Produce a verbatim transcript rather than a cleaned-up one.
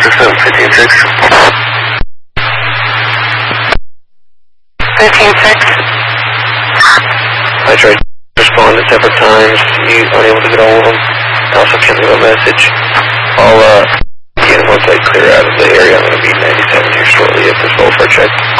seven, fifteen six. fifteen six. I tried to respond at several times. You unable to get a hold of them. I also can't leave a message. I'll, uh, again, once I clear out of the area, I'm going to be ninety-seven here shortly at this Volfar check.